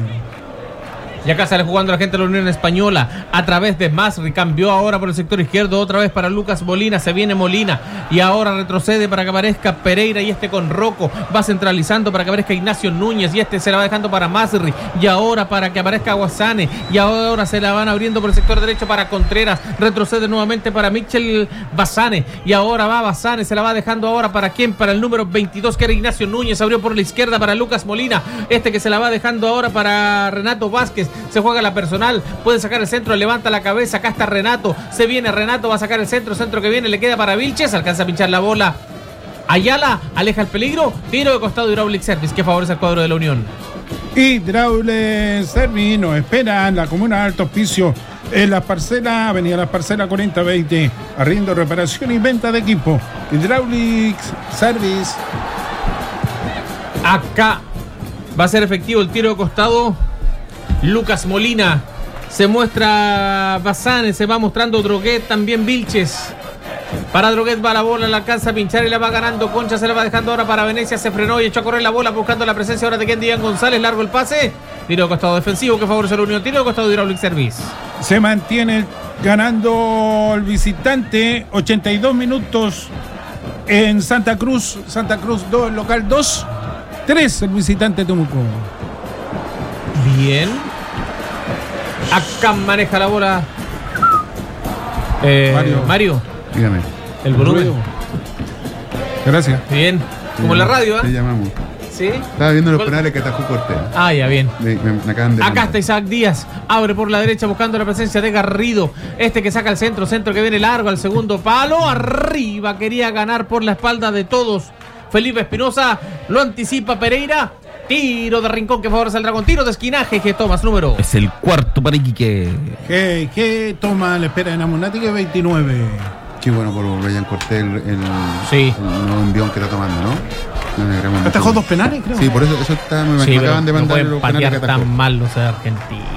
Y acá sale jugando la gente de la Unión Española a través de Masri. Cambió ahora por el sector izquierdo, otra vez para Lucas Molina. Se viene Molina y ahora retrocede para que aparezca Pereira y este con Rocco. Va centralizando para que aparezca Ignacio Núñez y este se la va dejando para Masri. Y ahora para que aparezca Guasane. Y ahora se la van abriendo por el sector derecho para Contreras. Retrocede nuevamente para Michel Basane. Y ahora va Basane, se la va dejando ahora para quién, para el número 22 que era Ignacio Núñez. Abrió por la izquierda para Lucas Molina. Este que se la va dejando ahora para Renato Vázquez. Se juega la personal, puede sacar el centro, levanta la cabeza, acá está Renato, se viene Renato, va a sacar el centro que viene, le queda para Vilches, alcanza a pinchar la bola Ayala, aleja el peligro, tiro de costado de Hydraulic Service, que favorece al cuadro de la Unión. Hydraulic Service nos espera en la comuna de Alto Hospicio, en Las Parcelas, avenida Las Parcelas 4020, arriendo, reparación y venta de equipo. Hydraulic Service. Acá va a ser efectivo el tiro de costado. Lucas Molina, se muestra Basane, se va mostrando Droguet, también Vilches. Para Droguet va la bola, la alcanza a pinchar y la va ganando Concha, se la va dejando ahora para Venecia, se frenó y echó a correr la bola buscando la presencia ahora de Ken Díaz González, largo el pase, tiro de costado defensivo que favorece a la Unión, tiro de costado de Hydraulic Service. Se mantiene ganando el visitante, 82 minutos en Santa Cruz 2, local 2, 3 el visitante Temuco. Bien. Acá maneja la bola Mario. Dígame. El volumen. Gracias. Bien. Como en la radio, Te ¿eh? llamamos. Sí. Estaba viendo los penales que atajó Cortés. Ah, ya, bien. Me acaban de Acá mandar. está Isaac Díaz, abre por la derecha buscando la presencia de Garrido, este que saca el centro que viene largo al segundo palo, arriba, quería ganar por la espalda de todos. Felipe Espinosa, lo anticipa Pereira, tiro de rincón que favorece al Dragón, tiro de esquinaje que toma su número. Es el cuarto para Iquique. ¿Qué toma la espera de Namunati? Que 29. Qué bueno por Brian Cortés Sí. el nuevo envión que está tomando, ¿no? No me agrama mucho. Atajó 2 penales, creo. Sí, por eso está, me Sí, pero acaban de no mandar pueden los penales que patear atajó. tan mal los argentinos.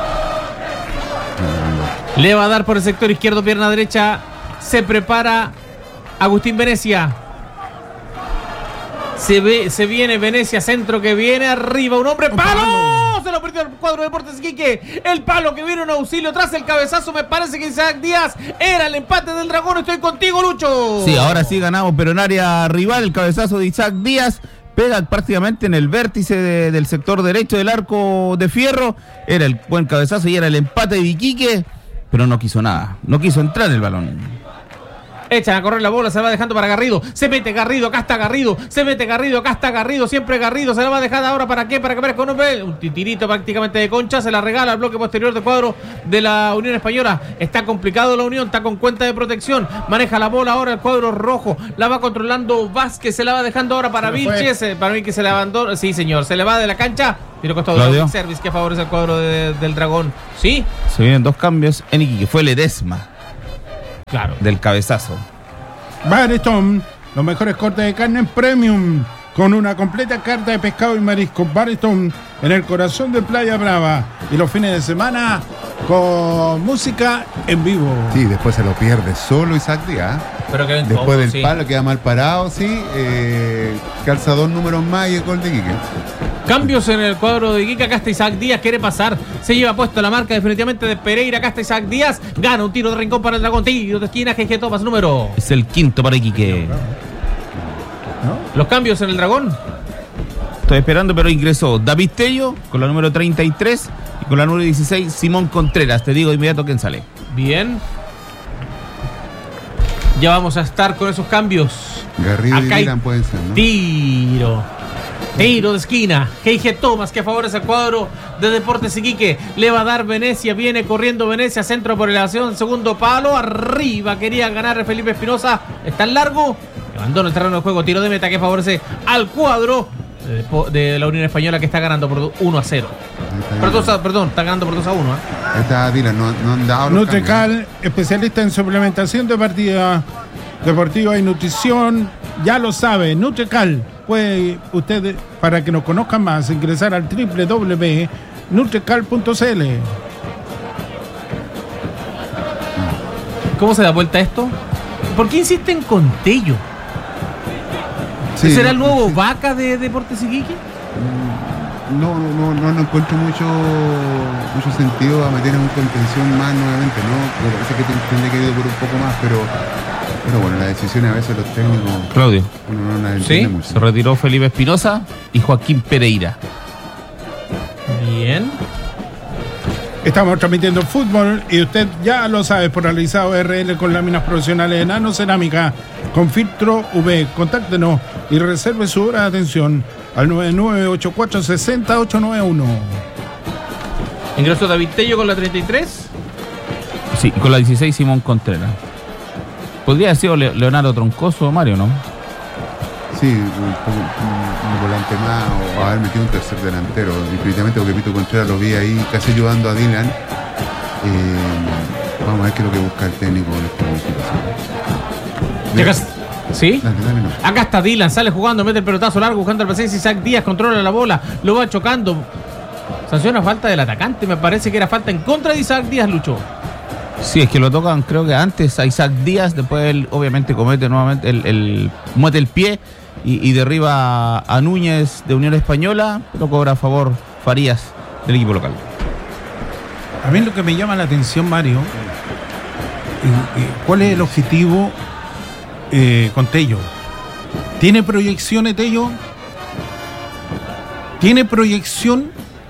Le va a dar por el sector izquierdo, pierna derecha. Se prepara Agustín Venecia. Se viene Venecia, centro que viene arriba, un hombre, ¡palo! Se lo perdió el cuadro de Deportes Iquique. El palo que viene en auxilio tras el cabezazo, me parece que Isaac Díaz era el empate del Dragón. Estoy contigo, Lucho. Sí, ahora sí ganamos, pero en área rival, el cabezazo de Isaac Díaz pega prácticamente en el vértice del sector derecho del arco de Fierro. Era el buen cabezazo y era el empate de Iquique, pero no quiso nada, no quiso entrar el balón. Echan a correr la bola, se la va dejando para Garrido. Se mete Garrido, acá está Garrido. Se mete Garrido, acá está Garrido. Siempre Garrido, se la va a dejar ahora. ¿Para qué? Para que aparezca un titirito prácticamente de Concha. Se la regala al bloque posterior del cuadro de la Unión Española. Está complicado la Unión, está con cuenta de protección. Maneja la bola ahora el cuadro rojo. La va controlando Vázquez, se la va dejando ahora para Vilches. Para mí que se le abandona. Sí, señor, se le va de la cancha. Tiro costado de service que favorece al cuadro del Dragón. ¿Sí? Se vienen dos cambios en Iquique. Fue Ledesma. Claro. Del cabezazo. Bariston, los mejores cortes de carne premium, con una completa carta de pescado y marisco. Bariston, en el corazón de Playa Brava. Y los fines de semana con música en vivo. Sí, después se lo pierde solo Isaac Díaz. Pero que después del palo queda mal parado, sí. Calza 2 números más y el gol de Iquique. Cambios en el cuadro de Iquique. Acá está Isaac Díaz, quiere pasar. Se lleva puesto la marca definitivamente de Pereira. Acá está Isaac Díaz. Gana un tiro de rincón para el Dragón. Tiro de esquina, GG Tomás número. Es el quinto para Iquique. Los cambios en el Dragón. Estoy esperando, pero ingresó David Tello con la número 33 y con la número 16 Simón Contreras. Te digo de inmediato quién sale. Bien. Ya vamos a estar con esos cambios. Garrido y Dylan pueden ser, ¿no? Tiro de esquina. G.G. Tomás que favorece al cuadro de Deportes Iquique. Le va a dar Venecia. Viene corriendo Venecia. Centro por elevación. Segundo palo. Arriba quería ganar Felipe Espinosa. Está en largo. Abandona el terreno de juego. Tiro de meta que favorece al cuadro de la Unión Española que está ganando por 1-0. Perdón, está ganando por 2-1. Ahí está Dylan. No han dado los Nutrical, especialista en suplementación de partida deportiva y nutrición. Ya lo sabe, Nutrical. Puede usted, para que nos conozcan más, ingresar al www.nutrical.cl. ¿Cómo se da vuelta esto? ¿Por qué insisten con Tello? Sí, ¿Será el nuevo Vaca de Deportes Iquique? No encuentro mucho sentido a meter en un contención más nuevamente, ¿no? Me parece que tendría que ir por un poco más, pero bueno, las decisiones a veces los técnicos, Claudio, uno no las entiende mucho. Se retiró Felipe Espinosa y Joaquín Pereira. Bien. Estamos transmitiendo fútbol y usted ya lo sabe, polarizado RL con láminas profesionales de nanocerámica con filtro UV. Contáctenos y reserve su hora de atención al 9984-60891. Ingresó David Tello con la 33. Sí, con la 16 Simón Contreras. Podría haber sido Leonardo Troncoso o Mario, ¿no? Sí, un volante más o haber metido un tercer delantero. Definitivamente porque Pito Contreras lo vi ahí casi ayudando a Dylan. Vamos a ver qué es lo que busca el técnico en esta situación. ¿Sí? Dale, no. Acá está Dylan, sale jugando, mete el pelotazo largo, buscando el presencia. Isaac Díaz controla la bola, lo va chocando. Sanciona falta del atacante, me parece que era falta en contra de Isaac Díaz, Lucho. Sí, es que lo tocan, creo que antes a Isaac Díaz, después él obviamente comete nuevamente muete el pie y derriba a Núñez de Unión Española, pero cobra a favor Farías del equipo local. A mí lo que me llama la atención, Mario, ¿cuál es el objetivo con Tello? ¿Tiene proyección Tello? ¿Tiene proyección?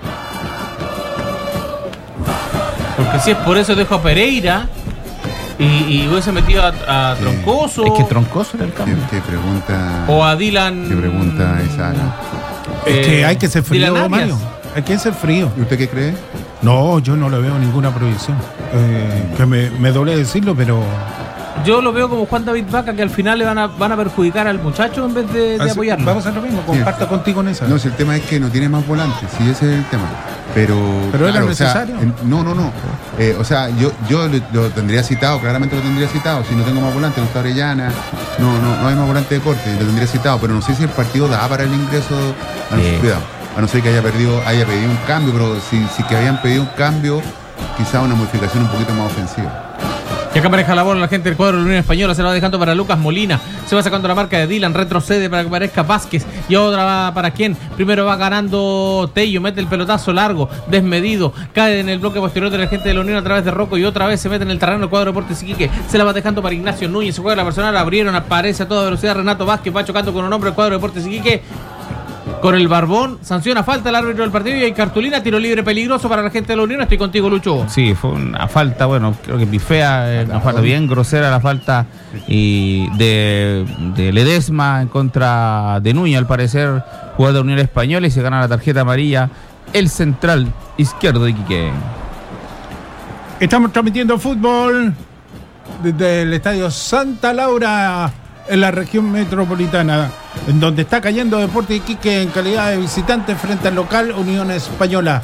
Porque si es por eso dejo a Pereira y hubiese metido a Troncoso. Es que Troncoso era el cambio. ¿Qué pregunta? O a Dylan. ¿Qué pregunta Isaac? Es que hay que ser frío, Dylan Mario. Hay que ser frío. ¿Y usted qué cree? No, yo no le veo ninguna proyección. Que me duele decirlo, pero... Yo lo veo como Juan David Vaca, que al final le van a perjudicar al muchacho en vez de apoyarlo. Vamos a hacer lo mismo, comparto contigo en esa. No, si el tema es que no tiene más volantes, sí, ese es el tema. Pero claro, era necesario. O sea, no. O sea, yo lo tendría citado, claramente lo tendría citado. Si no tengo más volantes, no está Orellana, no hay más volante de corte, lo tendría citado. Pero no sé si el partido da para el ingreso. Cuidado, a no ser que haya pedido un cambio, pero si que habían pedido un cambio, quizá una modificación un poquito más ofensiva. Y acá maneja la bola la gente del cuadro de la Unión Española. Se la va dejando para Lucas Molina. Se va sacando la marca de Dylan. Retrocede para que aparezca Vázquez. Y otra va para quién. Primero va ganando Tello. Mete el pelotazo largo. Desmedido. Cae en el bloque posterior de la gente de la Unión a través de Rocco. Y otra vez se mete en el terreno el cuadro de Deportes Iquique. Se la va dejando para Ignacio Núñez. Se juega la personal. Abrieron. Aparece a toda velocidad Renato Vázquez. Va chocando con un hombre el cuadro de Deportes Iquique. Con el barbón, sanciona falta el árbitro del partido y hay cartulina, tiro libre peligroso para la gente de la Unión. Estoy contigo, Lucho. Sí, fue una falta, bueno, creo que pifea, una falta bien grosera la falta y de Ledesma en contra de Núñez, al parecer, jugador de Unión Española, y se gana la tarjeta amarilla el central izquierdo de Iquique. Estamos transmitiendo fútbol desde el estadio Santa Laura en la región metropolitana, en donde está cayendo Deportes Iquique en calidad de visitante frente al local Unión Española.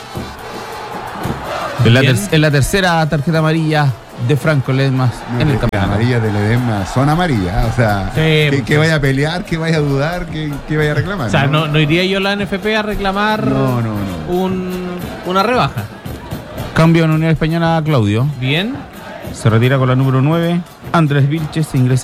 En la tercera tarjeta amarilla de Franco Ledesma en el campeonato. Las amarillas de Ledesma son amarillas, o sea, Sí, que vaya a pelear, que vaya a dudar, que vaya a reclamar. O sea, no iría yo a la NFP a reclamar una rebaja. Cambio en Unión Española, Claudio. Bien. Se retira con la número 9, Andrés Vilches, ingresa